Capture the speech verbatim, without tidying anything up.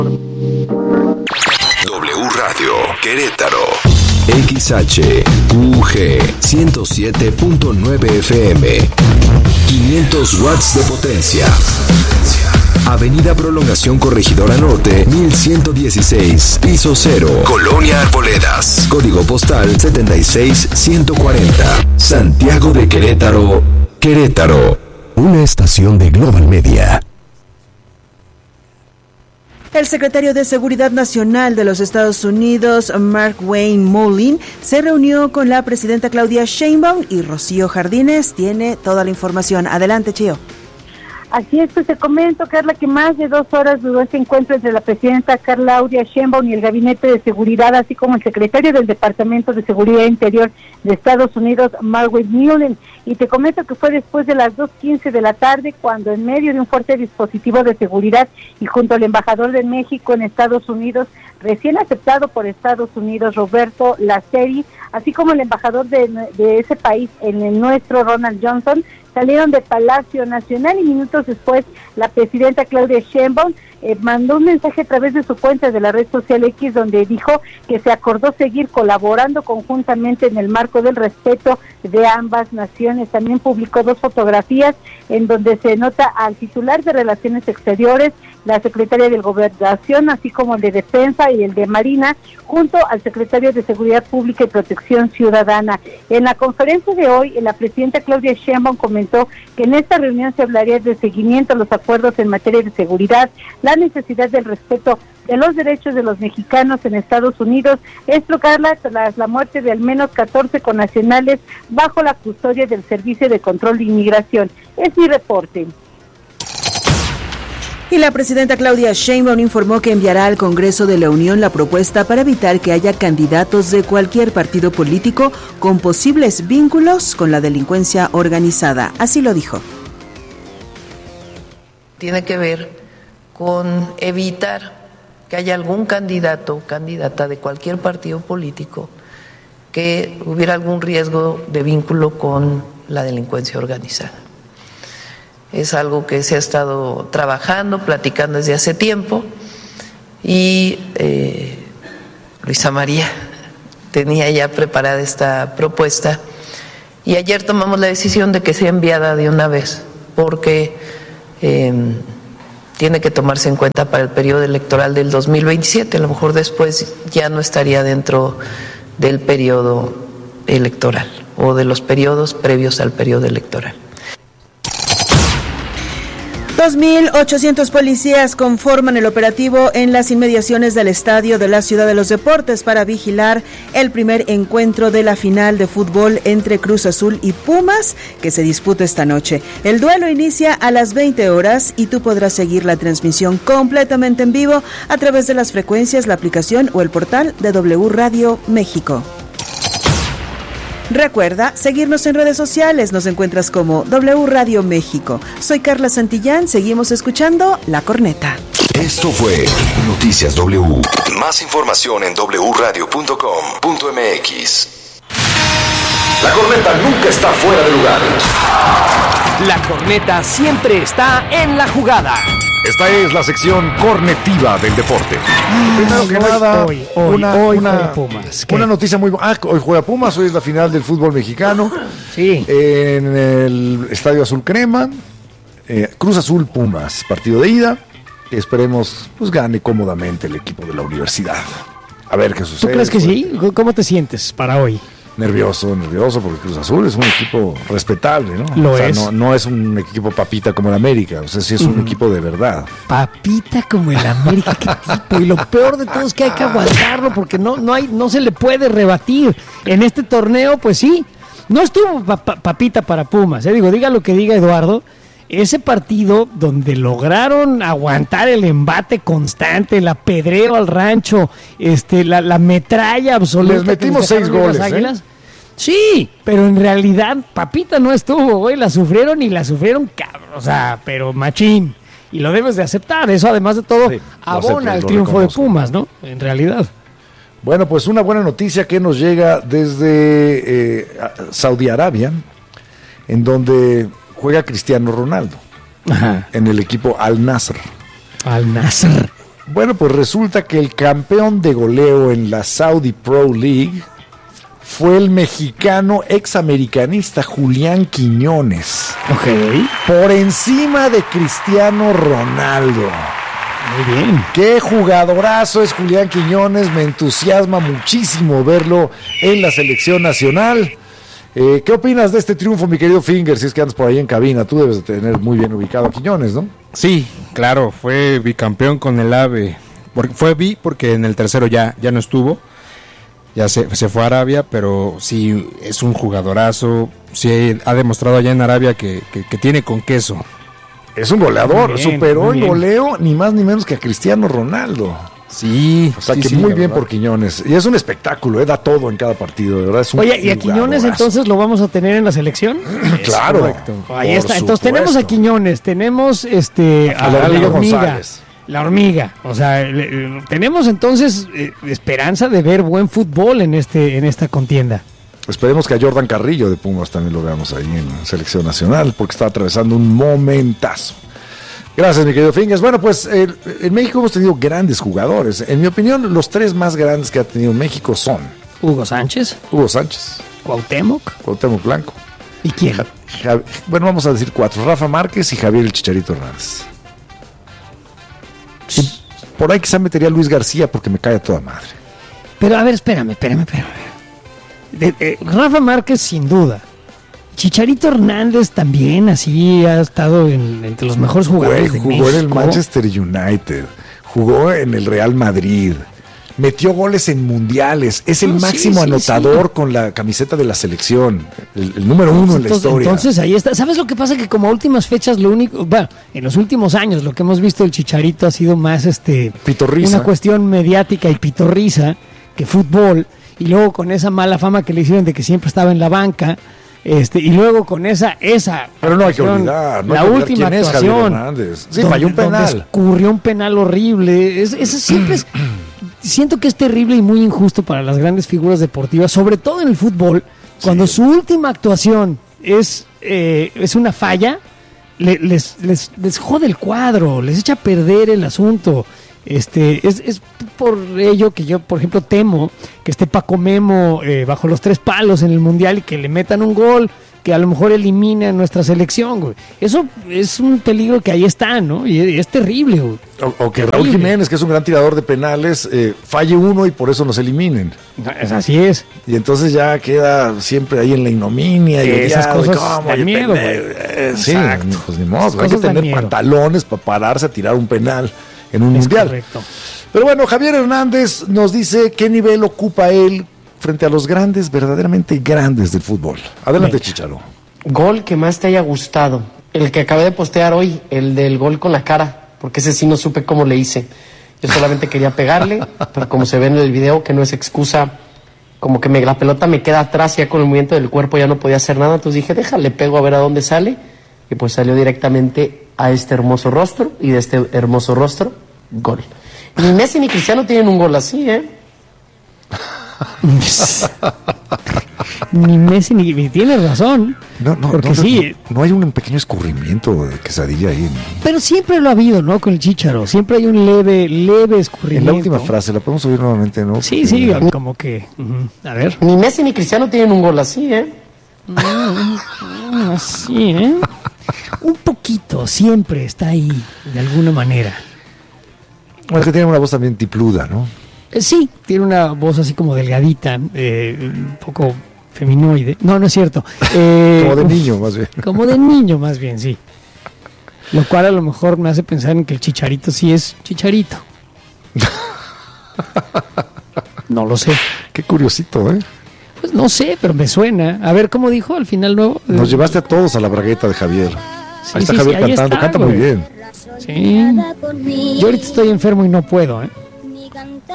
W Radio Querétaro. X H U G ciento siete punto nueve F M. quinientos watts de potencia. Avenida Prolongación Corregidora Norte, mil ciento dieciséis, piso cero, Colonia Arboledas. Código postal setenta y seis ciento cuarenta. Santiago de Querétaro, Querétaro. Una estación de Global Media. El secretario de Seguridad Nacional de los Estados Unidos, Mark Wayne Mullin, se reunió con la presidenta Claudia Sheinbaum y Rocío Jardines tiene toda la información. Adelante, Chío. Así es, pues te comento, Carla, que más de dos horas duró este encuentro entre la presidenta Claudia Sheinbaum y el Gabinete de Seguridad, así como el secretario del Departamento de Seguridad Interior de Estados Unidos, Mark Wayne Mullin. Y te comento que fue después de las dos quince de la tarde, cuando en medio de un fuerte dispositivo de seguridad y junto al embajador de México en Estados Unidos, recién aceptado por Estados Unidos, Roberto Laceri, así como el embajador de, de ese país en el nuestro, Ronald Johnson, salieron de Palacio Nacional y minutos después la presidenta Claudia Sheinbaum eh, mandó un mensaje a través de su cuenta de la red social X donde dijo que se acordó seguir colaborando conjuntamente en el marco del respeto de ambas naciones. También publicó dos fotografías en donde se nota al titular de Relaciones Exteriores, la secretaria de Gobernación, así como el de Defensa y el de Marina, junto al secretario de Seguridad Pública y Protección Ciudadana. En la conferencia de hoy, la presidenta Claudia Sheinbaum comentó que en esta reunión se hablaría de seguimiento a los acuerdos en materia de seguridad, la necesidad del respeto de los derechos de los mexicanos en Estados Unidos, esto, Carla, tras la muerte de al menos catorce connacionales bajo la custodia del Servicio de Control de Inmigración. Es mi reporte. Y la presidenta Claudia Sheinbaum informó que enviará al Congreso de la Unión la propuesta para evitar que haya candidatos de cualquier partido político con posibles vínculos con la delincuencia organizada. Así lo dijo. Tiene que ver con evitar que haya algún candidato o candidata de cualquier partido político que hubiera algún riesgo de vínculo con la delincuencia organizada. Es algo que se ha estado trabajando, platicando desde hace tiempo y eh, Luisa María tenía ya preparada esta propuesta y ayer tomamos la decisión de que sea enviada de una vez porque eh, tiene que tomarse en cuenta para el periodo electoral del dos mil veintisiete, a lo mejor después ya no estaría dentro del periodo electoral o de los periodos previos al periodo electoral. dos mil ochocientos policías conforman el operativo en las inmediaciones del estadio de la Ciudad de los Deportes para vigilar el primer encuentro de la final de fútbol entre Cruz Azul y Pumas que se disputa esta noche. El duelo inicia a las veinte horas y tú podrás seguir la transmisión completamente en vivo a través de las frecuencias, la aplicación o el portal de W Radio México. Recuerda seguirnos en redes sociales, nos encuentras como W Radio México. Soy Carla Santillán, seguimos escuchando La Corneta. Esto fue Noticias W. Más información en doble u radio punto com punto m x. La Corneta nunca está fuera de lugar. La Corneta siempre está en la jugada. Esta es la sección cornetiva del deporte. Primero que nada, hoy, hoy, una, hoy una, juega Pumas. ¿Qué? Una noticia muy buena. Ah, hoy juega Pumas, hoy es la final del fútbol mexicano. Sí. En el Estadio Azul Crema. Eh, Cruz Azul Pumas, partido de ida. Esperemos, pues gane cómodamente el equipo de la universidad. A ver qué sucede. ¿Tú crees que sí? ¿Cómo te sientes para hoy? Nervioso, nervioso, porque Cruz Azul es un equipo respetable, ¿no? Lo o sea, es. No, no es un equipo papita como el América, o sea, sí es un mm. equipo de verdad. Papita como el América, qué tipo. Y lo peor de todo es que hay que aguantarlo, porque no, no, hay, no se le puede rebatir. En este torneo, pues sí, no estuvo pa- pa- papita para Pumas, ¿eh? Digo, diga lo que diga Eduardo, ese partido donde lograron aguantar el embate constante, el apedreo al rancho, este, la, la metralla absoluta. Les metimos seis goles, ¿eh? Sí, pero en realidad papita no estuvo, güey, la sufrieron y la sufrieron, cabrón, o sea, pero machín. Y lo debes de aceptar, eso además de todo sí, abona el triunfo reconozco. de Pumas, ¿no? En realidad. Bueno, pues una buena noticia que nos llega desde eh, Saudi Arabia, en donde juega Cristiano Ronaldo. Ajá. En el equipo Al Nassr. Al Nassr. Bueno, pues resulta que el campeón de goleo en la Saudi Pro League fue el mexicano examericanista Julián Quiñones. Ok. Por encima de Cristiano Ronaldo. Muy bien. Qué jugadorazo es Julián Quiñones, me entusiasma muchísimo verlo en la selección nacional. Eh, ¿Qué opinas de este triunfo, mi querido Finger? Si es que andas por ahí en cabina, tú debes de tener muy bien ubicado a Quiñones, ¿no? Sí, claro, fue bicampeón con el AVE. Porque fue bi porque en el tercero ya, ya no estuvo, ya se, se fue a Arabia, pero sí es un jugadorazo, sí ha demostrado allá en Arabia que, que, que tiene con queso. Es un goleador, Bien, superó en goleo ni más ni menos que a Cristiano Ronaldo. Sí, O sea sí, que sí, muy la bien verdad. por Quiñones. Y es un espectáculo, eh, da todo en cada partido, de verdad. Es un Oye, ¿y a Quiñones jugadorazo. entonces lo vamos a tener en la selección? Claro. correcto. Ahí por está. Entonces supuesto. tenemos a Quiñones, tenemos este A la la Hormiga hormiga. González. La hormiga. O sea, le- le- tenemos entonces eh, esperanza de ver buen fútbol en este en esta contienda. Esperemos que a Jordan Carrillo de Pumas también lo veamos ahí en selección nacional, porque está atravesando un momentazo. Gracias, mi querido Fingers. Bueno, pues eh, en México hemos tenido grandes jugadores. En mi opinión, los tres más grandes que ha tenido México son Hugo Sánchez, Hugo Sánchez, Cuauhtémoc Cuauhtémoc Blanco. y quién. Ja- Ja- bueno, vamos a decir cuatro: Rafa Márquez y Javier el Chicharito Hernández. Y por ahí quizá metería a Luis García porque me cae a toda madre. Pero a ver, espérame, espérame, espérame. De- de- Rafa Márquez sin duda. Chicharito Hernández también así ha estado en- entre los mejores jugadores Güey, de jugó en el México. Manchester United, jugó en el Real Madrid, metió goles en mundiales, es el No, sí, máximo sí, anotador sí. con la camiseta de la selección, el, el número uno en la Entonces, historia. entonces ahí está. ¿Sabes lo que pasa? Que como a últimas fechas lo único, bueno, en los últimos años lo que hemos visto del Chicharito ha sido más este Pitorriza. una cuestión mediática y pitorriza que fútbol, y luego con esa mala fama que le hicieron de que siempre estaba en la banca, este, y luego con esa esa Pero no hay que actuación, olvidar, no la hay que olvidar última quién es Javier actuación, Hernández. Sí, donde- falló un donde penal. escurrió un penal horrible. Es, eso siempre es, siento que es terrible y muy injusto para las grandes figuras deportivas, sobre todo en el fútbol, cuando su última actuación es, eh, es una falla, le- les, les, les jode el cuadro, les echa a perder el asunto. Este, es, es por ello que yo, por ejemplo, temo que esté Paco Memo eh, bajo los tres palos en el Mundial y que le metan un gol que a lo mejor elimine a nuestra selección, güey. Eso es un peligro que ahí está, ¿no? Y es, es terrible, güey. O, o que Raúl Terrible. Jiménez, que es un gran tirador de penales, eh, falle uno y por eso nos eliminen. Es- Así es. Y entonces ya queda siempre ahí en la ignominia. Y Esas odiado, y cosas cómo, dan y miedo, pendejo. güey. Eh, Sí, Exacto. pues ni modo, Esas hay que cosas dan tener miedo. pantalones para pararse a tirar un penal en un Es mundial. correcto. Pero bueno, Javier Hernández nos dice qué nivel ocupa él frente a los grandes, verdaderamente grandes del fútbol. Adelante, Venga. Chicharo. Gol que más te haya gustado. El que acabé de postear hoy, el del gol con la cara, porque ese sí no supe cómo le hice. Yo solamente quería pegarle, pero como se ve en el video, que no es excusa, como que me, la pelota me queda atrás, ya con el movimiento del cuerpo ya no podía hacer nada, entonces dije, déjale, pego a ver a dónde sale, y pues salió directamente a este hermoso rostro, y de este hermoso rostro, gol. Ni Messi ni Cristiano tienen un gol así, ¿eh? Ni Messi ni, ni tiene razón. No, no, porque no, no, sí, no, no hay un pequeño escurrimiento de quesadilla ahí en, pero siempre lo ha habido, ¿no? Con el Chícharo. Siempre hay un leve, leve en escurrimiento. la última frase. La podemos oír nuevamente, ¿no? Sí, sí, como que. ujú. A ver. Ni Messi ni Cristiano tienen un gol así, ¿eh? Así, ¿eh? Un poquito, siempre está ahí, de alguna manera. Bueno, es que tiene una voz también tipluda, ¿no? Eh, Sí, tiene una voz así como delgadita, eh, un poco feminoide. No, no es cierto. Eh, Como de uf, niño, más bien. Como de niño, más bien, sí. Lo cual a lo mejor me hace pensar en que el Chicharito sí es Chicharito. No lo sé. Qué curiosito, ¿eh? Pues no sé, pero me suena. A ver, ¿cómo dijo al final nuevo? Nos llevaste a todos a la bragueta de Javier. Sí, ahí está sí, Javier sí, ahí cantando, está, canta muy güey. bien. Sí. Yo ahorita estoy enfermo y no puedo, ¿eh?